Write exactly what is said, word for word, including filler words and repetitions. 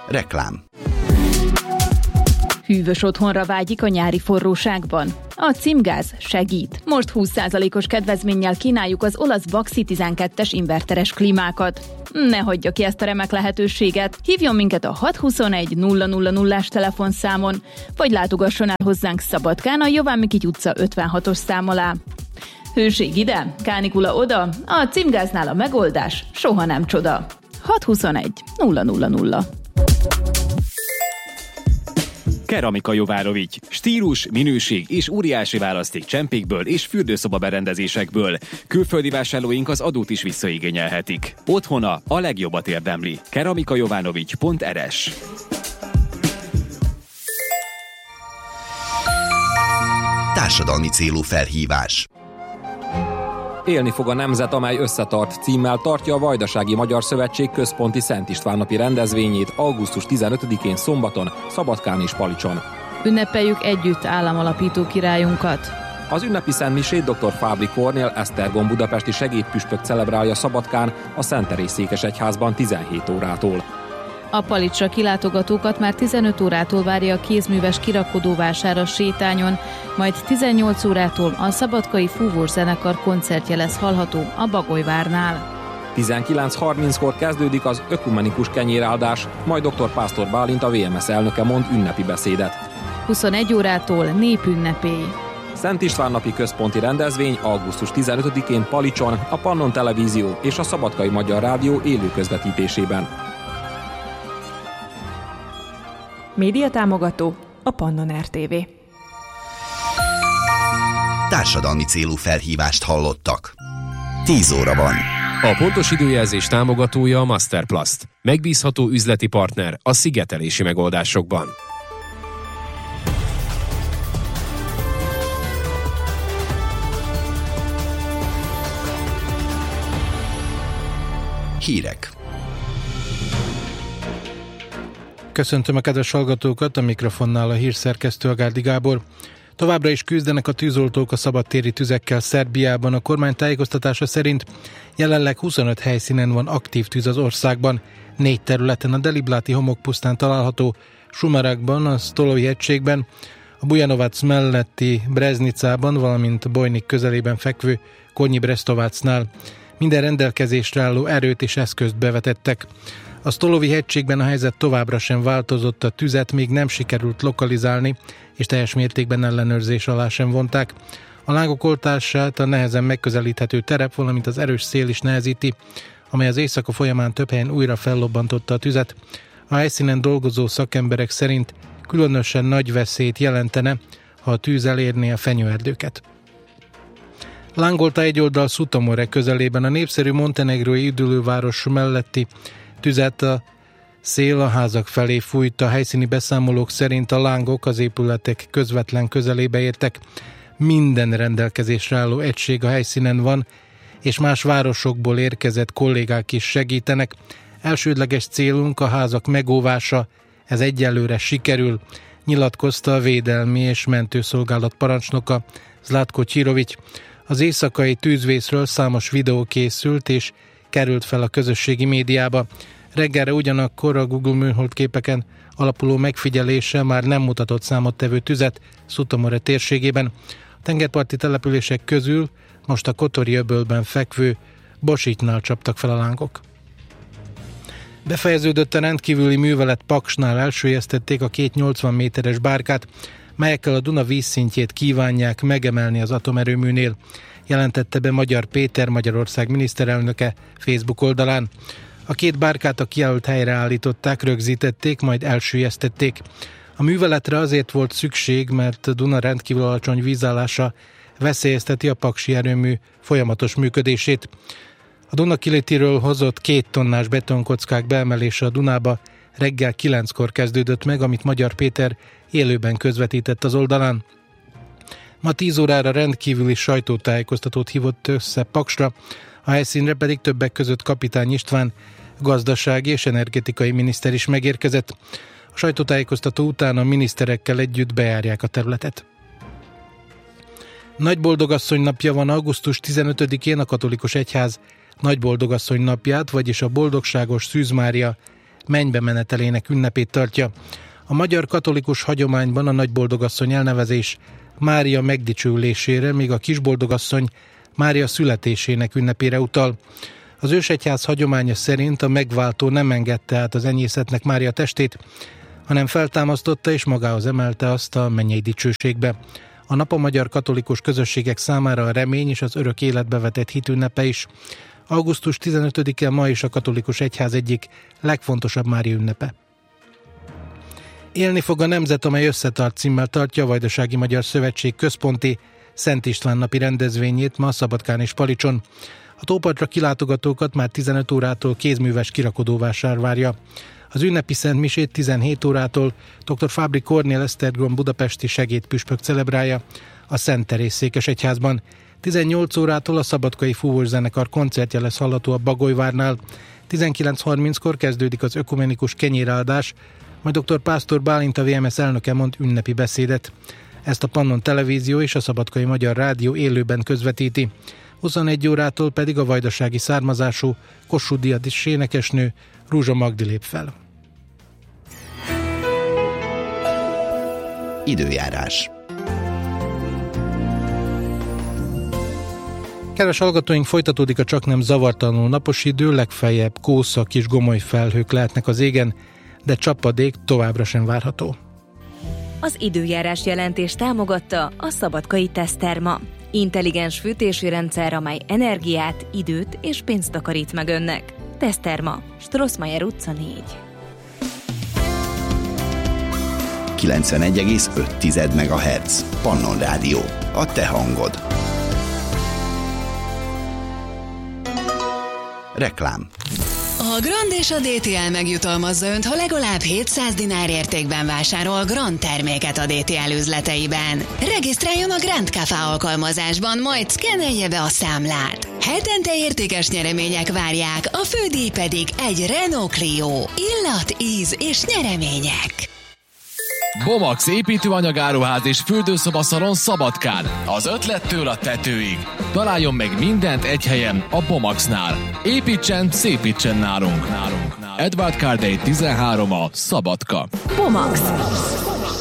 Reklám. Hűvös otthonra vágyik a nyári forróságban? A Címgáz segít. Most húsz százalékos kedvezménnyel kínáljuk az olasz Baxi tizenkettes inverteres klímákat. Ne hagyja ki ezt a remek lehetőséget. Hívjon minket a hat huszonegy nulla nulla nullás telefonszámon, vagy látogasson el hozzánk Szabadkán a Jován Mikity utca ötvenhatos szám alá. Hőség ide, kánikula oda, a Címgáznál a megoldás soha nem csoda. hat huszonegy nulla nulla nulla. Keramika Jovárovics. Stílus, minőség és óriási választék csempékből és fürdőszoba berendezésekből. Külföldi vásárlóink az adót is visszaigényelhetik. Otthona a legjobbat érdemli. keramikajovanovics pont er es. Társadalmi célú felhívás. Élni fog a nemzet, amely összetart címmel tartja a Vajdasági Magyar Szövetség központi Szent István-napi rendezvényét augusztus tizenötödikén szombaton, Szabadkán és Palicson. Ünnepeljük együtt államalapító királyunkat. Az ünnepi szentmisét dr. Fábri Kornél Esztergom budapesti segédpüspök celebrálja Szabadkán a Szent Teréz székesegyházban tizenhét órától. A Palicsra kilátogatókat már tizenöt órától várja a kézműves kirakodóvásár a sétányon, majd tizennyolc órától a szabadkai fúvós zenekar koncertje lesz hallható a Bagolyvárnál. tizenkilenc harminckor kezdődik az ökumenikus kenyéráldás, majd dr. Pásztor Bálint, a vé em es elnöke mond ünnepi beszédet. huszonegy órától népünnepély. Szent István-napi központi rendezvény augusztus tizenötödikén Palicson, a Pannon Televízió és a Szabadkai Magyar Rádió élő közvetítésében. Médiatámogató a Pannon er té vé. Társadalmi célú felhívást hallottak. tíz óra van. A pontos időjelzés támogatója a Masterplast. Megbízható üzleti partner a szigetelési megoldásokban. Hírek. Köszöntöm a kedves hallgatókat, a mikrofonnál a hírszerkesztő Agárdi Gábor. Továbbra is küzdenek a tűzoltók a szabadtéri tüzekkel Szerbiában. A kormány tájékoztatása szerint jelenleg huszonöt helyszínen van aktív tűz az országban. Négy területen a Delibláti homokpusztán található, Sumarakban, a Stolovi hegységben, a Bujanovac melletti Breznicában, valamint Bojnik közelében fekvő Konyi Brestovácnál. Minden rendelkezésre álló erőt és eszközt bevetettek. A Stolovi hegységben a helyzet továbbra sem változott, a tüzet még nem sikerült lokalizálni, és teljes mértékben ellenőrzés alá sem vonták. A lángok oltását a nehezen megközelíthető terep, valamint az erős szél is nehezíti, amely az éjszaka folyamán több helyen újra fellobbantotta a tüzet. A helyszínen dolgozó szakemberek szerint különösen nagy veszélyt jelentene, ha a tűz elérné a fenyőerdőket. Lángolta egy oldal Sutomore közelében, a népszerű montenegrói üdülőváros melletti tüzet a szél a házak felé fújt. A helyszíni beszámolók szerint a lángok az épületek közvetlen közelébe értek. Minden rendelkezésre álló egység a helyszínen van, és más városokból érkezett kollégák is segítenek. Elsődleges célunk a házak megóvása, ez egyelőre sikerül, nyilatkozta a Védelmi és Mentőszolgálat parancsnoka Zlatko Csirovics. Az éjszakai tűzvészről számos videó készült és került fel a közösségi médiába. Reggelre ugyanakkor a Google műhold képeken alapuló megfigyelése már nem mutatott számottevő tüzet Sutomore térségében. A tengerparti települések közül most a Kotori-öbölben fekvő Bositnál csaptak fel a lángok. Befejeződött a rendkívüli művelet Paksnál, elsüllyesztették a két nyolcvan méteres bárkát, melyekkel a Duna vízszintjét kívánják megemelni az atomerőműnél, jelentette be Magyar Péter, Magyarország miniszterelnöke Facebook oldalán. A két bárkát a kijelölt helyre állították, rögzítették, majd elsüllyesztették. A műveletre azért volt szükség, mert a Duna rendkívül alacsony vízállása veszélyezteti a paksi erőmű folyamatos működését. A Dunakilitiről hozott két tonnás betonkockák beemelése a Dunába reggel kilenckor kezdődött meg, amit Magyar Péter élőben közvetített az oldalán. Ma tíz órára rendkívüli sajtótájékoztatót hívott össze Paksra, a helyszínre pedig többek között Kapitány István, gazdasági és energetikai miniszter is megérkezett. A sajtótájékoztató után a miniszterekkel együtt bejárják a területet. Nagyboldogasszony napja van augusztus tizenötödikén, a katolikus egyház Nagyboldogasszony napját, vagyis a Boldogságos Szűz Mária mennybe menetelének ünnepét tartja. A magyar katolikus hagyományban a nagyboldogasszony elnevezés Mária megdicsőlésére, míg a kisboldogasszony Mária születésének ünnepére utal. Az ősegyház hagyománya szerint a megváltó nem engedte át az enyészetnek Mária testét, hanem feltámasztotta és magához emelte azt a mennyei dicsőségbe. A nap a magyar katolikus közösségek számára a remény és az örök életbe vetett hit ünnepe is. augusztus tizenötödike ma is a katolikus egyház egyik legfontosabb Mária ünnepe. Élni fog a nemzet, amely összetart címmel tartja a Vajdasági Magyar Szövetség központi Szent István napi rendezvényét ma Szabadkán és Palicson. A tópartra kilátogatókat már tizenöt órától kézműves kirakodóvásár várja. Az ünnepi Szent Misét tizenhét órától dr. Fábri Kornél Esztergom budapesti segédpüspök celebrálja a Szent Teréz székesegyházban. tizennyolc órától a szabadkai fúvószenekar koncertje lesz hallható a Bagolyvárnál. tizenkilenc harminckor kezdődik az ökumenikus kenyéráldás, majd dr. Pásztor Bálint, a vé em es elnöke mond ünnepi beszédet. Ezt a Pannon Televízió és a Szabadkai Magyar Rádió élőben közvetíti. huszonegy órától pedig a vajdasági származású Kossuth Díjas énekesnő Rúzsa Magdi lép fel. Időjárás. Kedves hallgatóink, folytatódik a csaknem zavartalanul napos idő, legfeljebb kósza, kis gomoly felhők lehetnek az égen, de csapadék továbbra sem várható. Az időjárás jelentés támogatta a Szabadkai Teszterma. Intelligens fűtési rendszer, amely energiát, időt és pénzt takarít meg önnek. Teszterma, Strossmayer utca négy. kilencvenegy egész öt megahertz. Pannon Rádió. A te hangod. Reklám. A Grand és a dé té el megjutalmazza önt, ha legalább hétszáz dinár értékben vásárol Grand terméket a dé té el üzleteiben. Regisztráljon a Grand Café alkalmazásban, majd szkennelje be a számlát. Hetente értékes nyeremények várják, a fődíj pedig egy Renault Clio. Illat, íz és nyeremények. Bomax építőanyagáruház és fürdőszobaszalon Szabadkán. Az ötlettől a tetőig. Találjon meg mindent egy helyen, a Bomaxnál. Építsen, szépítsen nálunk. nálunk. Edward Cardey tizenhárom a Szabadka. Bomax.